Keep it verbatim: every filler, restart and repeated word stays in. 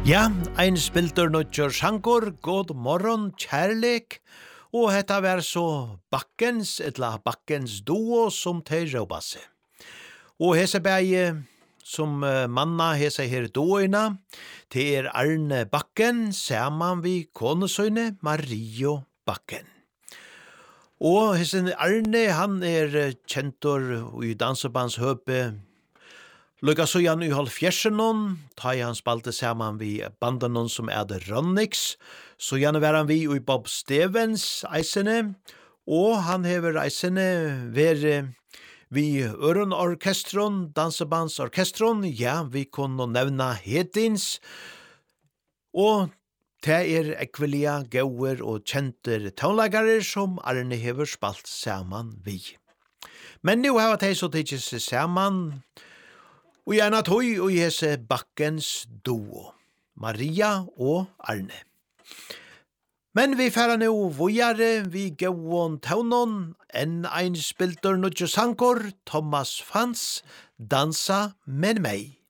Ja, ein spiltur nutjur sjankur, god morgon, kærlek, og hetta var så bakkens, etla bakkens duo som tei råpa seg. Og hese bæge som uh, manna hese her duoina, te er Arne Bakken, saman vi konesøyne Mario Bakken. Og hese Arne, han er kjentor i dansebands høpe, Lukka så Jan i halvfjersenon, ta han spalte saman vi bandanon som er det Ronnix, så Jan var han vi i Bob Stevens eisene, og han hever eisene vere vi Øron Orkestron, Dansebandsorkestron, ja, vi kunne nevna Hedins, og det er ekvelia gauer og kjenter tonlagare som Arne hever spalt saman vi. Men nu har jeg så tidsi seg saman, og gjerne tog og hese bakkens duo, Maria og Arne. Men vi færa nu vojare, vi gauon taunon, enn ein spiltur nudjo sankor, Thomas Fans, Dansa med meg.